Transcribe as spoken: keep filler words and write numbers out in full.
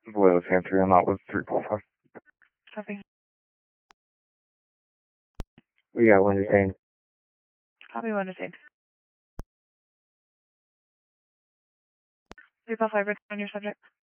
Loyal Sam three on that was three four five. Copy. We got one detained. Copy one detained. three four five, on your subject.